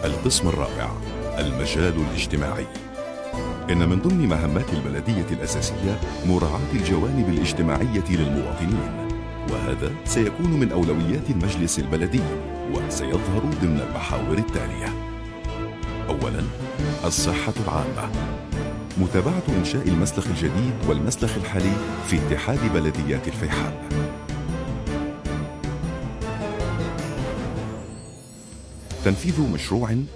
القسم الرابع: المجال الاجتماعي. إن من ضمن مهمات البلدية الأساسية مراعاة الجوانب الاجتماعية للمواطنين، وهذا سيكون من أولويات المجلس البلدي، وسيظهر ضمن المحاور التالية: أولاً، الصحة العامة، متابعة إنشاء المسلخ الجديد والمسلخ الحالي في اتحاد بلديات الفيحاء. تنفيذ مشروع